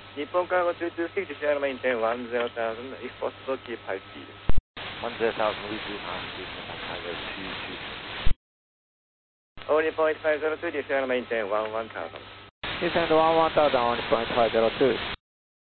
日本cargo 226 desire maintain 10,000 if possible keep high speed. 10,000 we do not keep on cargo 226. All Nippon 8502 desire maintain 11,000. Descend 11,000 on point 502.